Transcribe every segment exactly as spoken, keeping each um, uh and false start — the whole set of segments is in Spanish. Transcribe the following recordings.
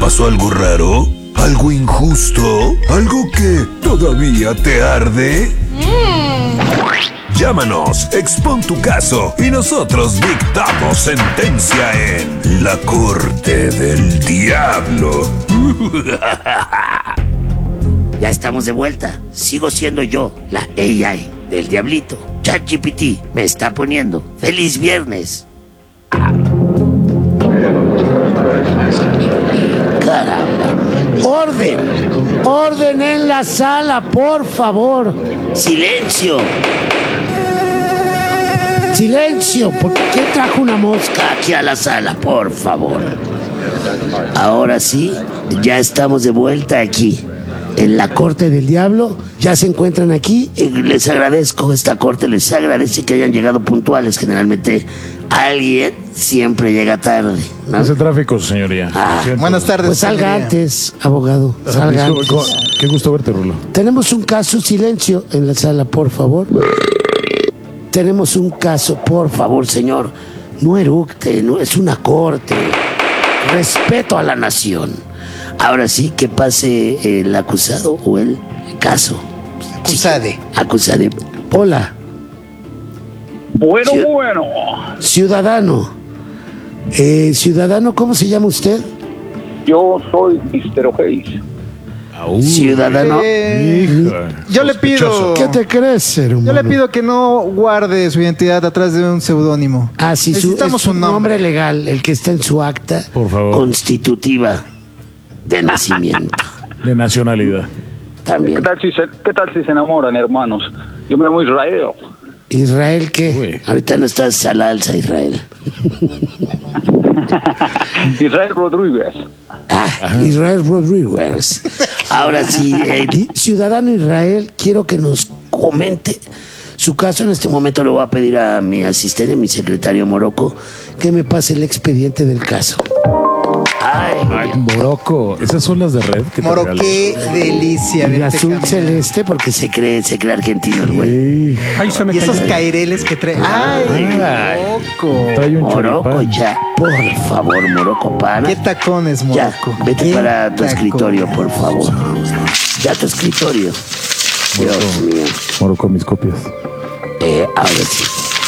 pasó algo raro? ¿Algo injusto? ¿Algo que todavía te arde? Mm. Llámanos, expon tu caso y nosotros dictamos sentencia en la Corte del Diablo. Ya estamos de vuelta. Sigo siendo yo, la A I del Diablito. ChatGPT me está poniendo feliz viernes. Caramba. Orden. Orden en la sala, por favor. Silencio. Silencio. ¿Por qué trajo una mosca aquí a la sala? Por favor. Ahora sí, ya estamos de vuelta aquí en la Corte del Diablo. Ya se encuentran aquí. Les agradezco, esta corte les agradece que hayan llegado puntuales. Generalmente alguien siempre llega tarde, ¿no? Ese tráfico, señoría. Ah, buenas tardes. Pues salga señoría. antes, abogado. Salga antes. Qué gusto verte, Rulo. Tenemos un caso, silencio en la sala, por favor. Tenemos un caso, por favor, señor. No eructe, no es una corte. Respeto a la nación. Ahora sí, que pase el acusado o el caso. Acusade. Acusade. Hola. Bueno, Ciu- bueno. Ciudadano. Eh, ciudadano, ¿cómo se llama usted? Yo soy mister O'Hays. Ciudadano. Eh, Hija, yo le pido. ¿Qué te crees, ser humano? Yo le pido que no guarde su identidad atrás de un seudónimo. Ah, sí, su, Necesitamos es un un nombre. nombre legal, el que está en su acta Por favor. constitutiva de nacimiento. De nacionalidad. ¿Qué También. tal si se, qué tal si se enamoran, hermanos? Yo me llamo Israel. Israel, ¿qué? Uy. Ahorita no estás al alza, Israel. Israel Rodríguez. Ah, Israel Rodríguez. Ahora sí, eh, di- ciudadano Israel, quiero que nos comente su caso. En este momento le voy a pedir a mi asistente, mi secretario Morocco, que me pase el expediente del caso. Ay, Ay, Morocco. Esas son las de red que te Moro, regalé. qué delicia. y verte azul caminar. celeste porque se cree, se cree argentino el güey. Sí. Y esos caireles que trae. ¡Ay, Ay. loco! Trae un Morocco, choripán. ya, por favor, Morocco, para. ¡Qué tacones, Ya, Morocco! vete ¡Qué para tu tacones! escritorio, por favor. Ya tu escritorio. Dios mío. Morocco, mis copias. Eh, ahora sí.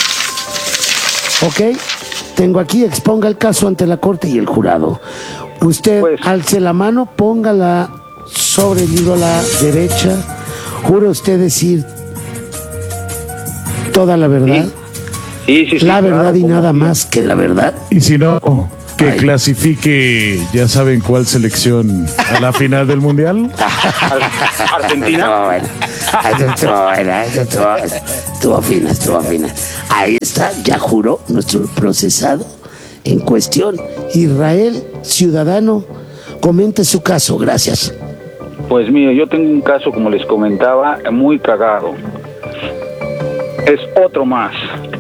Ok, tengo aquí, exponga el caso ante la corte y el jurado. Usted Pues- alce la mano, póngala sobre el libro a la derecha. ¿Jura usted decir toda la verdad? Sí, sí, sí. La claro, verdad y ¿cómo nada no? más que la verdad. Y si no, que Ay. clasifique, ya saben cuál selección a la final del mundial. Argentina. Estuvo buena. Eso estuvo buena, eso estuvo, estuvo fina, estuvo fina. Ahí está, ya juró nuestro procesado en cuestión. Israel, ciudadano, comente su caso, gracias. Pues mire, yo tengo un caso, como les comentaba, muy cagado. Es otro más.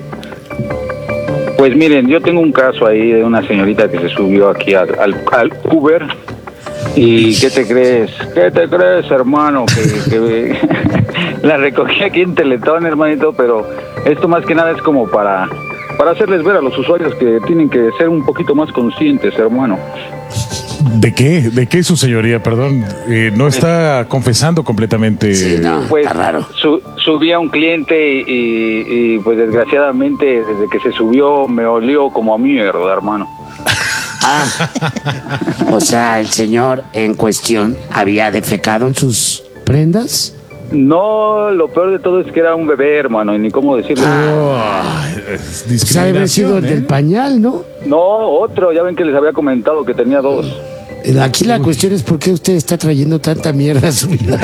Pues miren, yo tengo un caso ahí de una señorita que se subió aquí al, al, al Uber. ¿Y qué te crees? ¿Qué te crees, hermano? Que, que la recogí aquí en Teletón, hermanito, pero esto más que nada es como para, para hacerles ver a los usuarios que tienen que ser un poquito más conscientes, hermano. ¿De qué? ¿De qué su señoría? Perdón. Eh, no está confesando completamente. Sí, no, Pues está raro. su, subí a un cliente y, y, y, pues desgraciadamente desde que se subió me olió como a mierda, hermano. Ah, o sea, el señor en cuestión había defecado en sus prendas. No, lo peor de todo es que era un bebé, hermano, y ni cómo decirlo. Ay, es O sea, debe haber sido el discriminación, del ¿eh? pañal, ¿no? No, otro, ya ven que les había comentado que tenía dos. Aquí la cuestión es por qué usted está trayendo tanta mierda a su vida.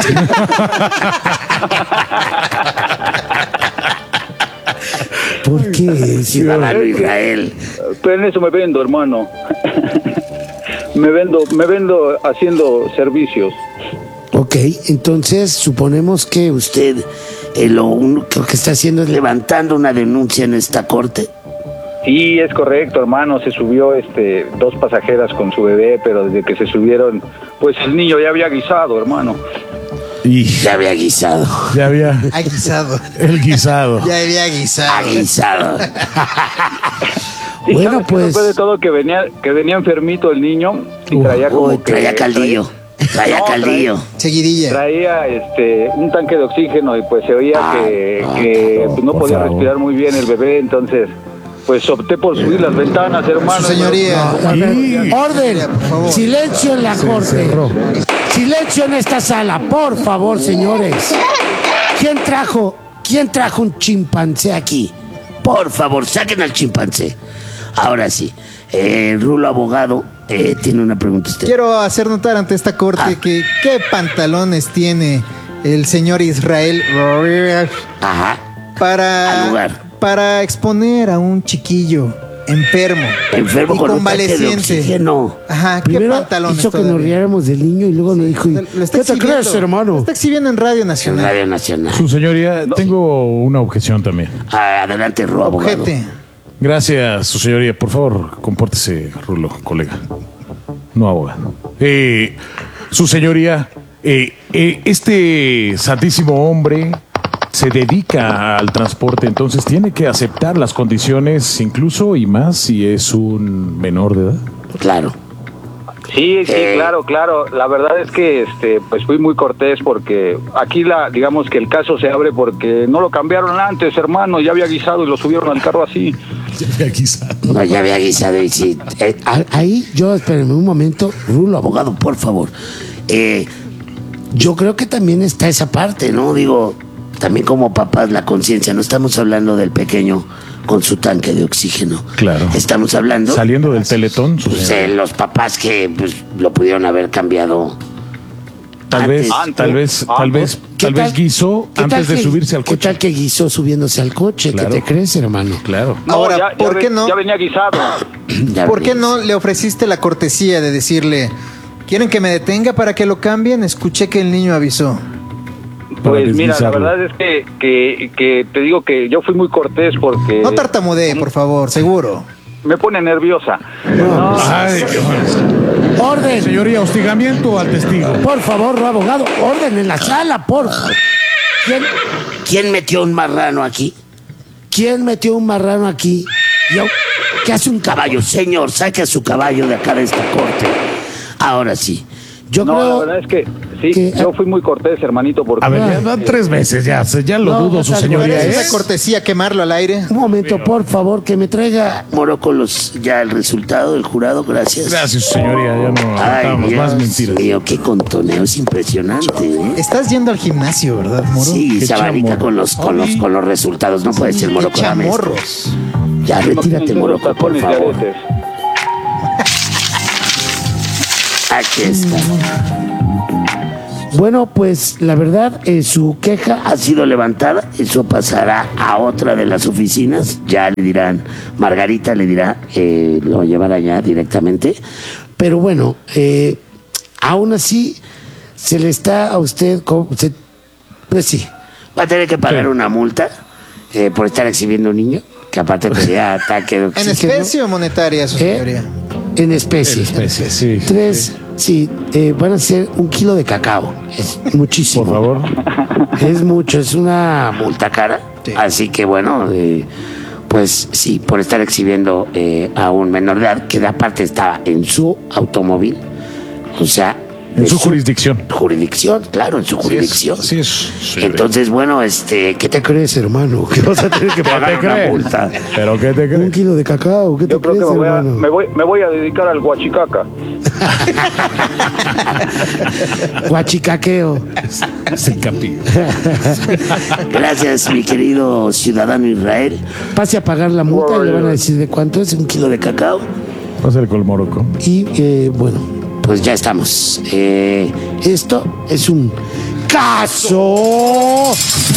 ¿Por qué, ciudadano Israel? Pero en eso me vendo, hermano. me vendo, me vendo haciendo servicios. Ok, entonces suponemos que usted eh, lo único que está haciendo es levantando una denuncia en esta corte. Sí, es correcto, hermano. Se subió este dos pasajeras con su bebé, pero desde que se subieron, pues el niño ya había guisado, hermano. Y Ya había guisado. ya había Ha guisado. el guisado. Ya había Ha guisado. guisado. Y Bueno, ¿sabes qué? pues- Después de todo que venía, que venía enfermito el niño y traía como Uy, que- traía caldillo. Traía No, caldillo. Seguidilla. Traía este un tanque de oxígeno y pues se oía Ah, que, no, que no, pues, no por podía favor. respirar muy bien el bebé, entonces pues opté por subir las ventanas, hermano. Su señoría. A ver, Sí. orden, Por favor. silencio en la corte. cerró. Silencio en esta sala, por favor, señores. ¿Quién trajo, quién trajo un chimpancé aquí? Por favor, saquen al chimpancé. Ahora sí, eh, Rulo abogado eh, tiene una pregunta usted. Quiero hacer notar ante esta corte Ah. que qué pantalones tiene el señor Israel Ajá. Al para, lugar. para exponer a un chiquillo enfermo Enfermo y con un tanque de convaleciente. oxígeno. Ajá, ¿qué Primero pantalones hizo que nos todavía? riéramos del niño y luego nos dijo, Lo está ¿qué te exhibiendo. crees, hermano? Lo está exhibiendo en Radio En Nacional. Radio Nacional. Su señoría, tengo una objeción también. Ah, adelante, Rulo abogado. Ojete. Gracias, su señoría. Por favor, compórtese, Rulo, colega. No abogado. Eh, su señoría, eh, eh, este santísimo hombre se dedica al transporte, entonces tiene que aceptar las condiciones, incluso y más si es un menor de edad. Claro. Sí, sí, Eh. claro, claro. La verdad es que este, pues fui muy cortés porque aquí la, digamos que el caso se abre porque no lo cambiaron antes, hermano, ya había guisado y lo subieron al carro así. No, ya había guisado y sí. Eh, a- ahí, yo, espérenme un momento. Rulo, abogado, por favor. Eh, yo creo que también está esa parte, ¿no? Digo, también como papás, la conciencia. No estamos hablando del pequeño con su tanque de oxígeno. Claro. Estamos hablando Saliendo del teletón, su pues, señoría. de los papás que pues, lo pudieron haber cambiado. Tal vez, Antes. tal vez, tal vez, ¿Qué tal vez guisó qué antes tal de que- subirse al ¿Qué coche. tal que guisó subiéndose al coche? Claro. ¿Qué te crees, hermano? Claro. No, Ahora, ya, ya ¿por ve- qué no? Ya venía guisado. Ya ¿Por qué ves. no le ofreciste la cortesía de decirle, ¿quieren que me detenga para que lo cambien? Escuché que el niño avisó. Para Pues mira, la deslizarlo. verdad es que, que, que te digo que yo fui muy cortés porque No tartamudee, por favor, seguro. me pone nerviosa. No, Ay, qué bueno. ¡Orden! Señoría, hostigamiento al testigo. Por favor, abogado, orden en la sala, por favor. ¿Quién, quién metió un marrano aquí? ¿Quién metió un marrano aquí? Yo, ¿qué hace un caballo? Señor, saque a su caballo de acá de esta corte. Ahora sí. Yo no, la creo... verdad es que sí, que- yo fui muy cortés, hermanito, porque A ver, ya van tres veces, ya, ya lo No, dudo, no su tal señoría. cual. ¿eh? ¿Es una cortesía quemarlo al aire? Un momento, por favor, que me traiga Morocolos ya el resultado del jurado. Gracias. Gracias, su señoría, ya no Ay, aguantamos más Dios mentiras. mío, qué contoneo, es impresionante, ¿eh? Estás yendo al gimnasio, ¿verdad, Moro? Sí, Qué se abanica chamorro. con los, con, los, con los resultados. No puede ser Qué Morocco. dame esto. chamorros. Ya, retírate, Morocco, por tacones de favor. aretes. Aquí está. Bueno, pues la verdad, eh, su queja ha sido levantada. Eso pasará a otra de las oficinas. Ya le dirán, Margarita le dirá, eh, lo llevará ya directamente. Pero bueno, eh, aún así, se le está a usted, co- se- pues sí, va a tener que pagar Sí. una multa eh, por estar exhibiendo un niño, que aparte tenía ataque de ¿En oxígeno. especie o monetaria, su ¿Eh? señoría? En especie. En especie, sí. Tres, sí, eh, van a ser un kilo de cacao. Es muchísimo. Por favor. Es mucho, es una multa cara. Sí. Así que bueno, eh, pues sí, por estar exhibiendo eh, a un menor de edad, que aparte estaba en su automóvil, o sea... En de su jurisdicción. Jurisdicción, claro, en su jurisdicción. Sí, es. sí, Entonces, bueno, este, ¿qué te crees, hermano? Que vas a tener que ¿Qué pagar te una crees? multa. ¿Pero qué te Un crees? kilo de cacao, ¿qué te Yo creo crees, que me voy, a, hermano? me, voy, me voy a dedicar al guachicaca. Guachicaqueo. Se capi. Gracias, mi querido ciudadano Israel. Pase a pagar la multa y le van a decir de cuánto es un kilo de cacao. Pásale con el Morocco. Y eh, bueno, pues ya estamos. Eh, esto es un caso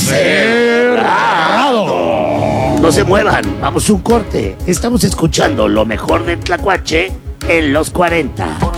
cerrado. No se muevan, vamos a un corte. Estamos escuchando lo mejor de Tlacuache en los cuarenta.